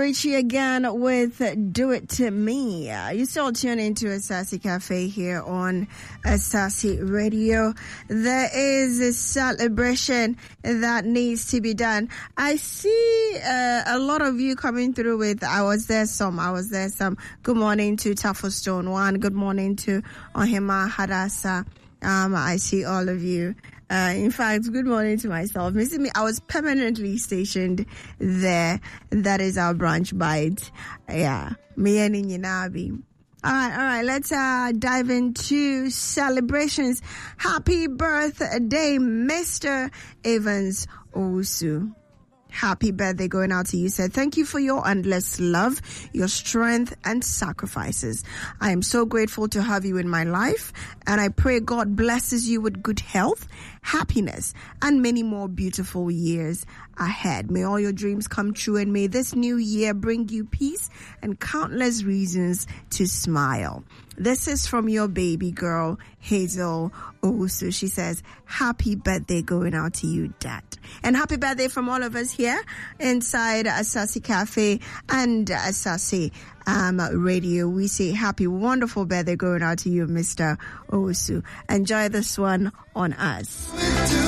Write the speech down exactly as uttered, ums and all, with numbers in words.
Richie again with Do It To Me. Uh, you still tune into Asasi Cafe here on Asasi Radio. There is a celebration that needs to be done. I see uh, a lot of you coming through with I was there some, I was there some. Good morning to Tafo Stone One. Good morning to Ohima Hadasa. Um, I see all of you. Uh, in fact, good morning to myself. Missing me, I was permanently stationed there. That is our branch bite. Yeah. Me and Yinabi. All right, all right. Let's uh, dive into celebrations. Happy birthday, Mister Evans Owusu. Happy birthday going out to you, sir. Thank you for your endless love, your strength, and sacrifices. I am so grateful to have you in my life, and I pray God blesses you with good health, happiness, and many more beautiful years ahead. May all your dreams come true, and may this new year bring you peace and countless reasons to smile. This is from your baby girl, Hazel Owusu. She says, happy birthday going out to you, Dad. And happy birthday from all of us here inside Asasi Cafe and Asasi um, Radio. We say happy, wonderful birthday going out to you, Mister Owusu. Enjoy this one on us.